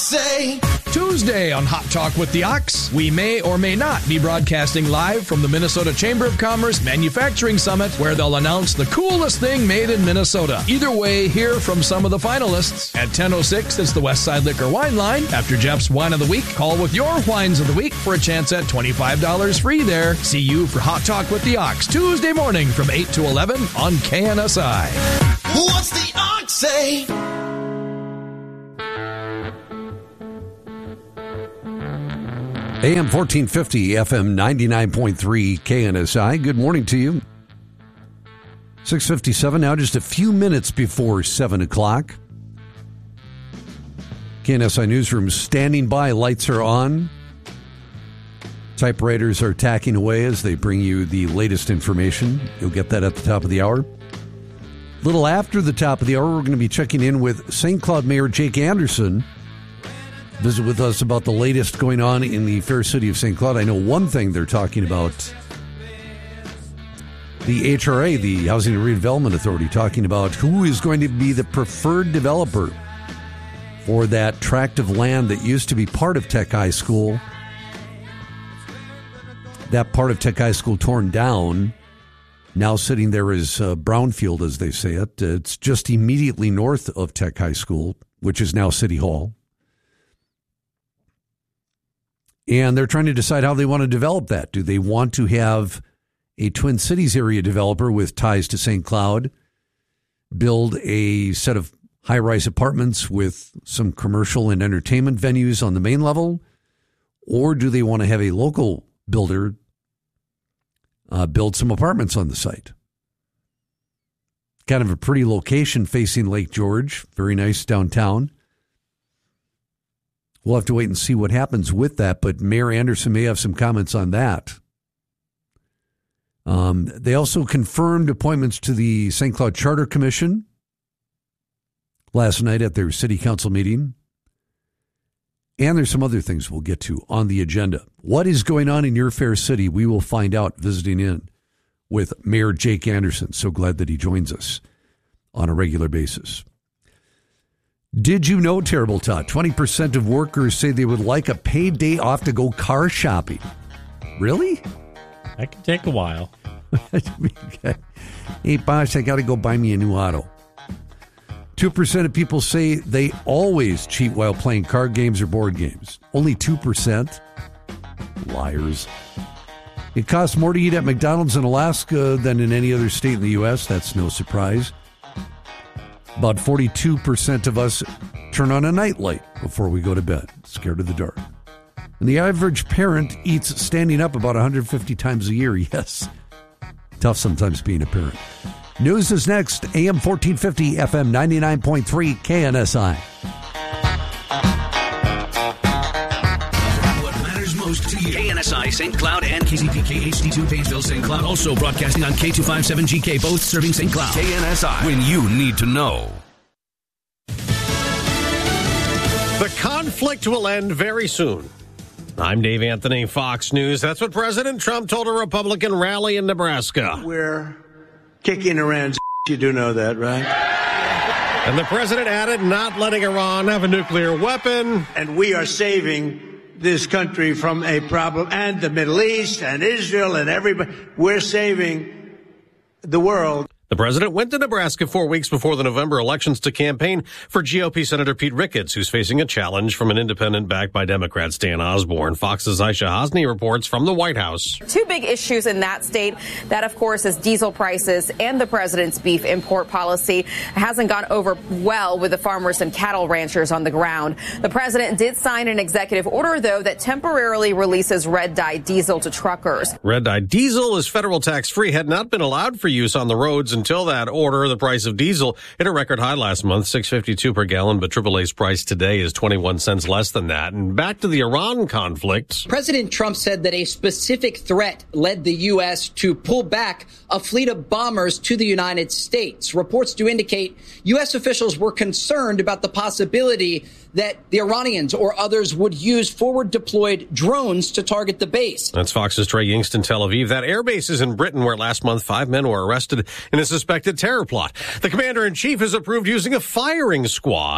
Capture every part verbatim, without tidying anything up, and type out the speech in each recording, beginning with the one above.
say. Tuesday on Hot Talk with the Ox, we may or may not be broadcasting live from the Minnesota Chamber of Commerce Manufacturing Summit, where they'll announce the coolest thing made in Minnesota. Either way, hear from some of the finalists. At ten oh six, it's the Westside Liquor Wine Line. After Jeff's Wine of the Week, call with your wines of the week for a chance at twenty-five dollars free there. See you for Hot Talk with the Ox, Tuesday morning from eight to eleven on K N S I. What's the Ox say? A M fourteen fifty, F M ninety-nine point three, K N S I. Good morning to you. six fifty-seven now, just a few minutes before seven o'clock. K N S I Newsroom standing by. Lights are on. Typewriters are tacking away as they bring you the latest information. You'll get that at the top of the hour. A little after the top of the hour, we're going to be checking in with Saint Cloud Mayor Jake Anderson. Visit with us about the latest going on in the fair city of Saint Cloud. I know one thing they're talking about. The H R A, the Housing and Redevelopment Authority, talking about who is going to be the preferred developer for that tract of land that used to be part of Tech High School. That part of Tech High School torn down, now sitting there as uh, brownfield, as they say it. It's just immediately north of Tech High School, which is now City Hall. And they're trying to decide how they want to develop that. Do they want to have a Twin Cities area developer with ties to Saint Cloud build a set of high-rise apartments with some commercial and entertainment venues on the main level? Or do they want to have a local builder uh, build some apartments on the site? Kind of a pretty location facing Lake George. Very nice downtown. We'll have to wait and see what happens with that, but Mayor Anderson may have some comments on that. Um, they also confirmed appointments to the Saint Cloud Charter Commission last night at their city council meeting. And there's some other things we'll get to on the agenda. What is going on in your fair city? We will find out visiting in with Mayor Jake Anderson. So glad that he joins us on a regular basis. Did you know, Terrible Todd, twenty percent of workers say they would like a paid day off to go car shopping? Really? That could take a while. Hey, boss, I got to go buy me a new auto. two percent of people say they always cheat while playing card games or board games. Only two percent? Liars. It costs more to eat at McDonald's in Alaska than in any other state in the U S. That's no surprise. About forty-two percent of us turn on a nightlight before we go to bed, scared of the dark. And the average parent eats standing up about one hundred fifty times a year. Yes. Tough sometimes being a parent. News is next. A M fourteen fifty, F M ninety-nine point three, K N S I. What matters most to you. K N S I, Saint Cloud, and K Z P K H D two, Painesville, Saint Cloud. Also broadcasting on K two fifty-seven G K, both serving Saint Cloud. K N S I, when you need to know. The conflict will end very soon. I'm Dave Anthony, Fox News. That's what President Trump told a Republican rally in Nebraska. We're kicking Iran's you do know that, right? And the president added, not letting Iran have a nuclear weapon. And we are saving this country from a problem, and the Middle East and Israel and everybody. We're saving the world. The president went to Nebraska four weeks before the November elections to campaign for G O P Senator Pete Ricketts, who's facing a challenge from an independent backed by Democrat Dan Osborne. Fox's Aisha Hosni reports from the White House. Two big issues in that state. That, of course, is diesel prices and the president's beef import policy. It hasn't gone over well with the farmers and cattle ranchers on the ground. The president did sign an executive order, though, that temporarily releases red dye diesel to truckers. Red dye diesel is federal tax-free, had not been allowed for use on the roads until that order. The price of diesel hit a record high last month, six fifty-two per gallon, but triple A's price today is twenty-one cents less than that. And back to the Iran conflict. President Trump said that a specific threat led the U S to pull back a fleet of bombers to the United States. Reports do indicate U S officials were concerned about the possibility that the Iranians or others would use forward-deployed drones to target the base. That's Fox's Trey Yingst in Tel Aviv. That air base is in Britain, where last month five men were arrested in a suspected terror plot. The commander-in-chief has approved using a firing squad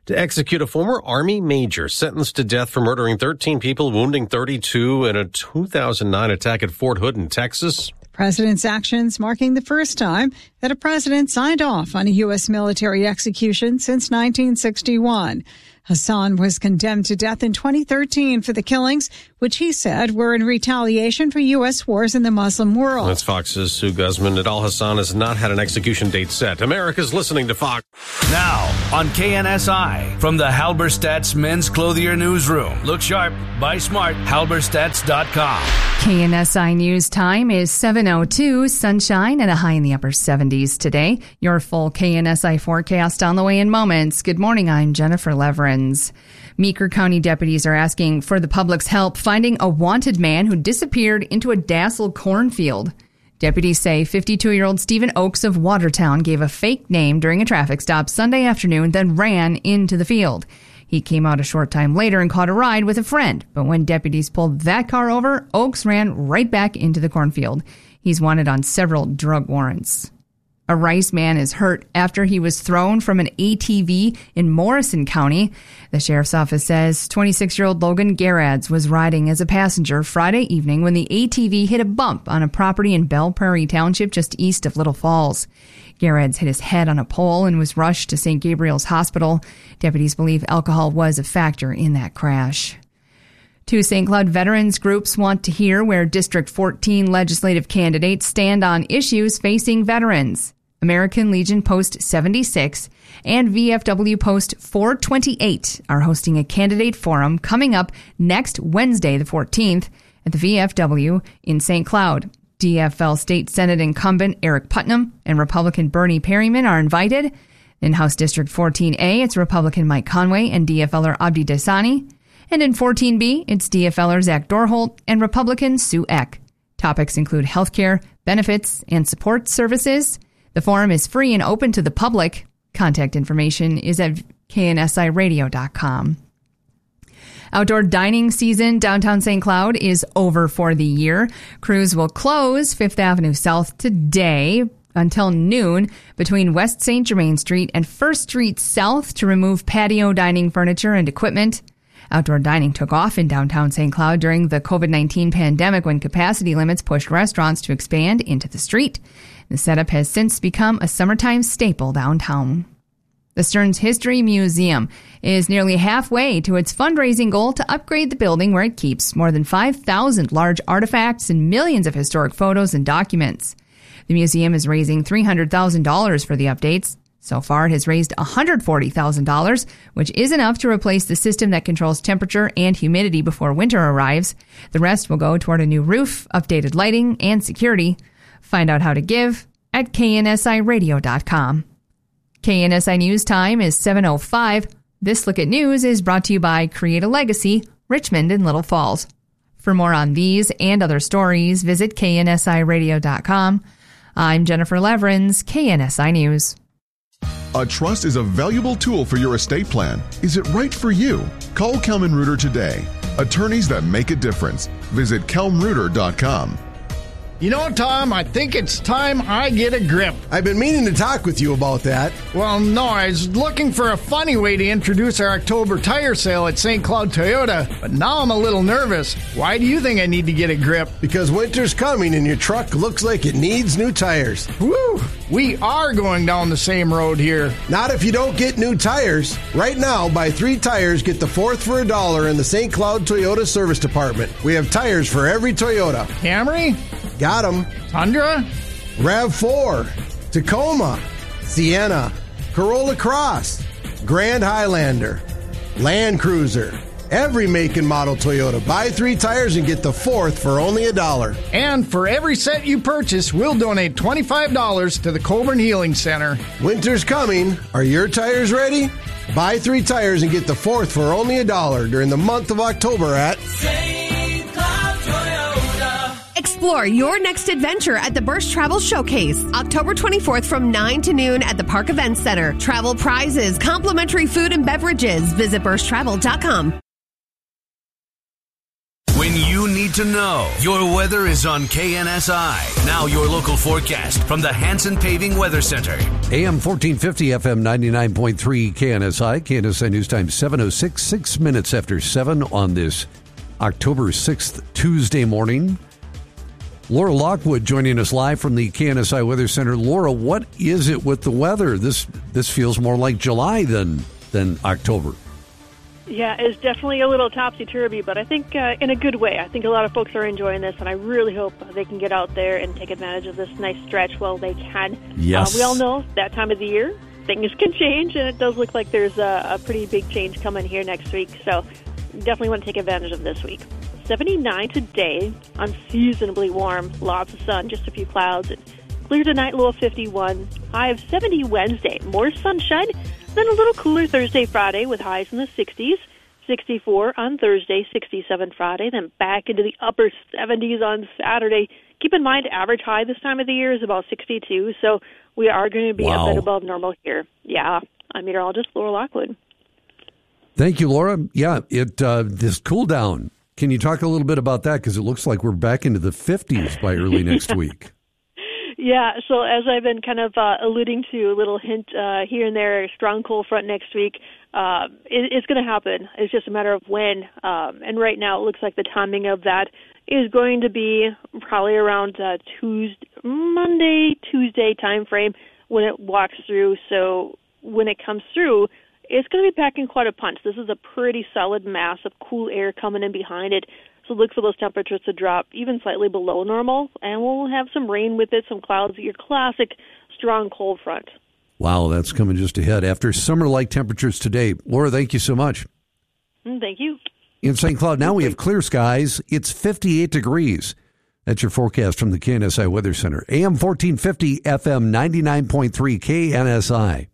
to execute a former Army major sentenced to death for murdering thirteen people, wounding thirty-two in a two thousand nine attack at Fort Hood in Texas. The president's actions marking the first time that a president signed off on a U S military execution since nineteen sixty-one. Hassan was condemned to death in twenty thirteen for the killings, which he said were in retaliation for U S wars in the Muslim world. That's Fox's Sue Guzman. Nidal Hassan has not had an execution date set. America's listening to Fox. Now on K N S I from the Halberstadt's Men's Clothier Newsroom. Look sharp, buy smart, halberstadts dot com. K N S I News time is seven oh two, sunshine and a high in the upper seventies today. Your full K N S I forecast on the way in moments. Good morning, I'm Jennifer Leverins. Meeker County deputies are asking for the public's help finding a wanted man who disappeared into a Dassel cornfield. Deputies say fifty-two-year-old Stephen Oakes of Watertown gave a fake name during a traffic stop Sunday afternoon, then ran into the field. He came out a short time later and caught a ride with a friend, but when deputies pulled that car over, Oakes ran right back into the cornfield. He's wanted on several drug warrants. A Rice man is hurt after he was thrown from an A T V in Morrison County. The sheriff's office says twenty-six-year-old Logan Gerads was riding as a passenger Friday evening when the A T V hit a bump on a property in Belle Prairie Township just east of Little Falls. Gerads hit his head on a pole and was rushed to Saint Gabriel's Hospital. Deputies believe alcohol was a factor in that crash. Two Saint Cloud veterans groups want to hear where District fourteen legislative candidates stand on issues facing veterans. American Legion Post seventy-six and V F W Post four twenty-eight are hosting a candidate forum coming up next Wednesday, the fourteenth, at the V F W in Saint Cloud. D F L State Senate incumbent Eric Putnam and Republican Bernie Perryman are invited. In House District fourteen A, it's Republican Mike Conway and D F L er Abdi Dasani. And in fourteen B, it's D F L er Zach Dorholt and Republican Sue Eck. Topics include healthcare, benefits, and support services. The forum is free and open to the public. Contact information is at K N S I radio dot com. Outdoor dining season downtown Saint Cloud is over for the year. Crews will close Fifth Avenue South today until noon between West Saint Germain Street and First Street South to remove patio dining furniture and equipment. Outdoor dining took off in downtown Saint Cloud during the covid nineteen pandemic when capacity limits pushed restaurants to expand into the street. The setup has since become a summertime staple downtown. The Stearns History Museum is nearly halfway to its fundraising goal to upgrade the building where it keeps more than five thousand large artifacts and millions of historic photos and documents. The museum is raising three hundred thousand dollars for the updates. So far, it has raised one hundred forty thousand dollars, which is enough to replace the system that controls temperature and humidity before winter arrives. The rest will go toward a new roof, updated lighting, and security. Find out how to give at K N S I radio dot com. K N S I News time is seven oh five. This Look at News is brought to you by Create a Legacy, Richmond and Little Falls. For more on these and other stories, visit K N S I radio dot com. I'm Jennifer Leverins, K N S I News. A trust is a valuable tool for your estate plan. Is it right for you? Call Kelman Reuter today. Attorneys that make a difference. Visit kelm reuter dot com. You know, Tom, I think it's time I get a grip. I've been meaning to talk with you about that. Well, no, I was looking for a funny way to introduce our October tire sale at Saint Cloud Toyota, but now I'm a little nervous. Why do you think I need to get a grip? Because winter's coming and your truck looks like it needs new tires. Woo! We are going down the same road here. Not if you don't get new tires. Right now, buy three tires, get the fourth for a dollar in the Saint Cloud Toyota Service Department. We have tires for every Toyota. Camry? Got them. Tundra? RAV four, Tacoma, Sienna, Corolla Cross, Grand Highlander, Land Cruiser. Every make and model Toyota. Buy three tires and get the fourth for only a dollar. And for every set you purchase, we'll donate twenty-five dollars to the Coburn Healing Center. Winter's coming. Are your tires ready? Buy three tires and get the fourth for only a dollar during the month of October at Saint Cloud Toyota. Explore your next adventure at the Bursch Travel Showcase, October twenty-fourth from nine to noon at the Park Events Center. Travel prizes, complimentary food and beverages. Visit bursch travel dot com. When you need to know, your weather is on K N S I. Now your local forecast from the Hanson Paving Weather Center. A M fourteen fifty, F M ninety-nine point three, K N S I. K N S I News Time seven oh six, six minutes after seven on this October sixth, Tuesday morning. Laura Lockwood joining us live from the K N S I Weather Center. Laura, what is it with the weather? This this feels more like July than than October. Yeah, it's definitely a little topsy-turvy, but I think uh, in a good way. I think a lot of folks are enjoying this, and I really hope they can get out there and take advantage of this nice stretch while they can. Yes. Uh, we all know that time of the year, things can change, and it does look like there's a, a pretty big change coming here next week, so definitely want to take advantage of this week. seventy-nine today, unseasonably warm, lots of sun, just a few clouds. Clear tonight, low of fifty-one. High of seventy Wednesday. More sunshine, then a little cooler Thursday, Friday with highs in the sixties. sixty-four on Thursday, sixty-seven Friday, then back into the upper seventies on Saturday. Keep in mind, average high this time of the year is about sixty-two, so we are going to be Wow. a bit above normal here. Yeah, I'm meteorologist Laura Lockwood. Thank you, Laura. Yeah, it uh, this cool down. Can you talk a little bit about that? Because it looks like we're back into the fifties by early next week. Yeah, so as I've been kind of uh, alluding to, a little hint uh, here and there, a strong cold front next week, uh, it, it's going to happen. It's just a matter of when. Um, and right now it looks like the timing of that is going to be probably around uh, Tuesday, Monday, Tuesday time frame when it walks through. So when it comes through, it's going to be packing quite a punch. This is a pretty solid mass of cool air coming in behind it. So look for those temperatures to drop even slightly below normal, and we'll have some rain with it, some clouds, your classic strong cold front. Wow, that's coming just ahead after summer-like temperatures today. Laura, thank you so much. Mm, thank you. In Saint Cloud, now we have clear skies. It's fifty-eight degrees. That's your forecast from the K N S I Weather Center. A M fourteen fifty, F M ninety-nine point three, K N S I.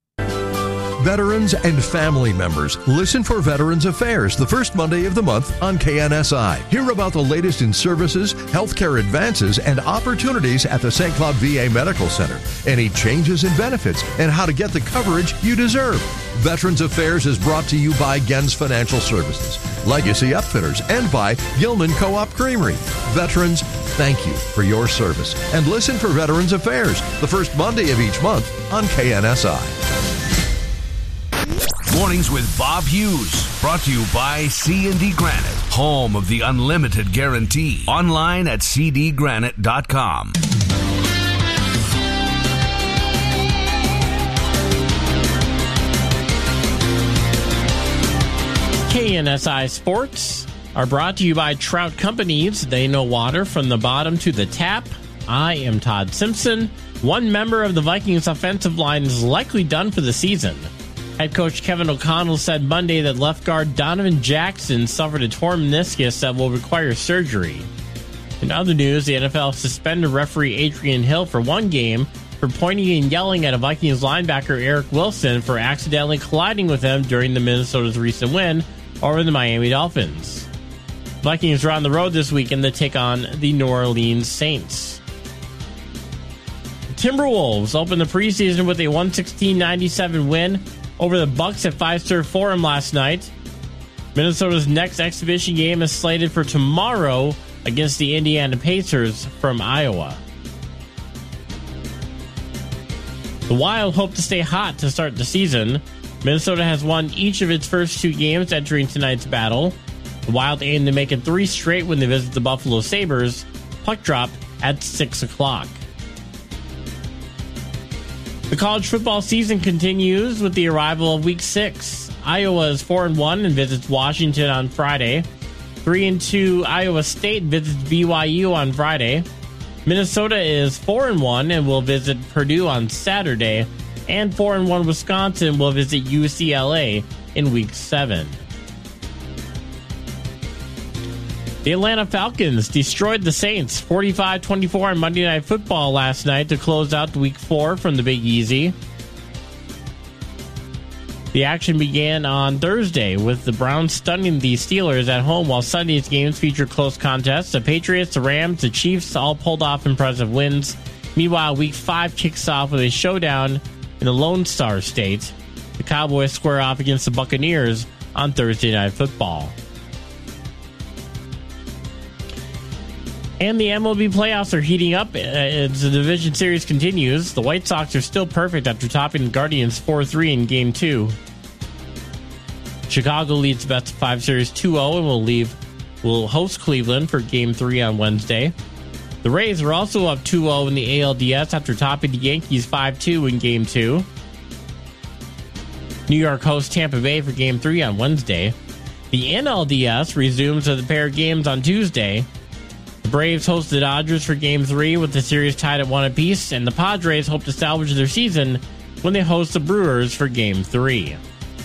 Veterans and family members, listen for Veterans Affairs the first Monday of the month on K N S I. Hear about the latest in services, healthcare advances, and opportunities at the Saint Cloud V A Medical Center. Any changes in benefits and how to get the coverage you deserve. Veterans Affairs is brought to you by Gens Financial Services, Legacy Upfitters, and by Gilman Co-op Creamery. Veterans, thank you for your service. And listen for Veterans Affairs the first Monday of each month on K N S I. Mornings with Bob Hughes. Brought to you by C and D Granite, home of the unlimited guarantee. Online at c d granite dot com. K N S I Sports are brought to you by Trout Companies. They know water from the bottom to the tap. I am Todd Simpson. One member of the Vikings offensive line is likely done for the season. Head coach Kevin O'Connell said Monday that left guard Donovan Jackson suffered a torn meniscus that will require surgery. In other news, the N F L suspended referee Adrian Hill for one game for pointing and yelling at a Vikings linebacker Eric Wilson for accidentally colliding with him during the Minnesota's recent win over the Miami Dolphins. Vikings are on the road this weekend to take on the New Orleans Saints. Timberwolves opened the preseason with a one sixteen ninety-seven win over the Bucks at Fiserv Forum last night. Minnesota's next exhibition game is slated for tomorrow against the Indiana Pacers from Iowa. The Wild hope to stay hot to start the season. Minnesota has won each of its first two games entering tonight's battle. The Wild aim to make it three straight when they visit the Buffalo Sabres. Puck drop at six o'clock. The college football season continues with the arrival of Week Six. Iowa is four and one and visits Washington on Friday. Three and two, Iowa State visits B Y U on Friday. Minnesota is four and one and will visit Purdue on Saturday. And four and one, Wisconsin will visit U C L A in Week Seven. The Atlanta Falcons destroyed the Saints forty-five twenty-four on Monday Night Football last night to close out Week four from the Big Easy. The action began on Thursday with the Browns stunning the Steelers at home, while Sunday's games featured close contests. The Patriots, the Rams, the Chiefs all pulled off impressive wins. Meanwhile, Week five kicks off with a showdown in the Lone Star State. The Cowboys square off against the Buccaneers on Thursday Night Football. And the M L B playoffs are heating up as the division series continues. The White Sox are still perfect after topping the Guardians four three in Game two. Chicago leads the best of five series two oh and will leave will host Cleveland for Game three on Wednesday. The Rays are also up two oh in the A L D S after topping the Yankees five two in Game two. New York hosts Tampa Bay for Game three on Wednesday. The N L D S resumes with a pair of games on Tuesday. The Braves host the Dodgers for Game three with the series tied at one apiece, and the Padres hope to salvage their season when they host the Brewers for Game three.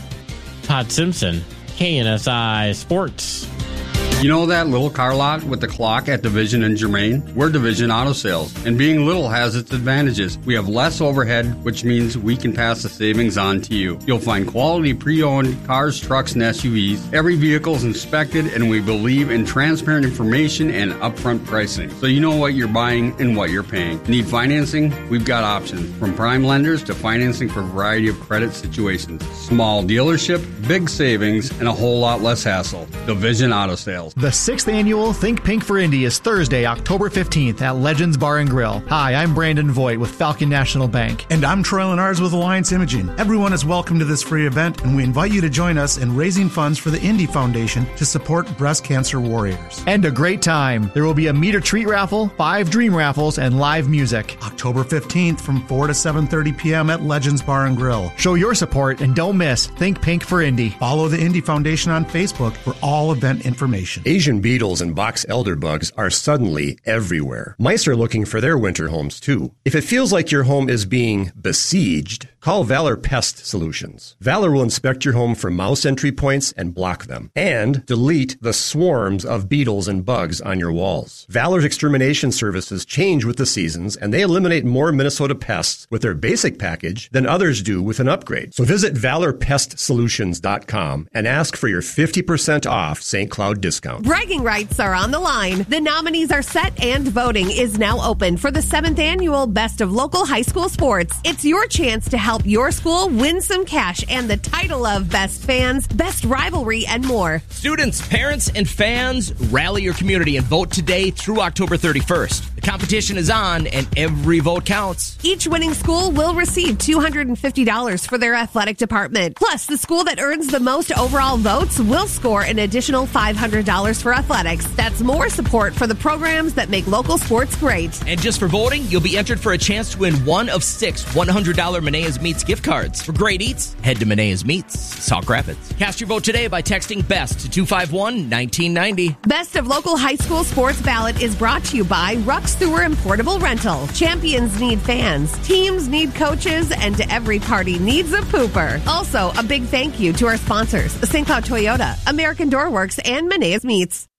Todd Simpson, K N S I Sports. You know that little car lot with the clock at Division and Germain? We're Division Auto Sales, and being little has its advantages. We have less overhead, which means we can pass the savings on to you. You'll find quality pre-owned cars, trucks, and S U Vs. Every vehicle is inspected, and we believe in transparent information and upfront pricing, so you know what you're buying and what you're paying. Need financing? We've got options, from prime lenders to financing for a variety of credit situations. Small dealership, big savings, and a whole lot less hassle. Division Auto Sales. The sixth annual Think Pink for Indy is Thursday, October fifteenth at Legends Bar and Grill. Hi, I'm Brandon Voigt with Falcon National Bank. And I'm Troy Lenars with Alliance Imaging. Everyone is welcome to this free event, and we invite you to join us in raising funds for the Indy Foundation to support breast cancer warriors. And a great time. There will be a meet or treat raffle, five dream raffles, and live music. October fifteenth from four to seven thirty p.m. at Legends Bar and Grill. Show your support and don't miss Think Pink for Indy. Follow the Indy Foundation on Facebook for all event information. Asian beetles and box elder bugs are suddenly everywhere. Mice are looking for their winter homes too. If it feels like your home is being besieged, call Valor Pest Solutions. Valor will inspect your home for mouse entry points and block them, and delete the swarms of beetles and bugs on your walls. Valor's extermination services change with the seasons, and they eliminate more Minnesota pests with their basic package than others do with an upgrade. So visit valor pest solutions dot com and ask for your fifty percent off Saint Cloud discount. Bragging rights are on the line. The nominees are set and voting is now open for the seventh annual Best of Local High School Sports. It's your chance to help your school win some cash and the title of Best Fans, Best Rivalry, and more. Students, parents, and fans, rally your community and vote today through October thirty-first. The competition is on and every vote counts. Each winning school will receive two hundred fifty dollars for their athletic department. Plus, the school that earns the most overall votes will score an additional five hundred dollars for athletics. That's more support for the programs that make local sports great. And just for voting, you'll be entered for a chance to win one of six one hundred dollars Menea's Meats gift cards. For great eats, head to Menea's Meats, Sauk Rapids. Cast your vote today by texting BEST to two five one, one nine nine zero. Best of Local High School Sports Ballot is brought to you by Ruck Sewer and Portable Rental. Champions need fans, teams need coaches, and every party needs a pooper. Also, a big thank you to our sponsors, Saint Cloud Toyota, American Door Works, and Menea's Meats.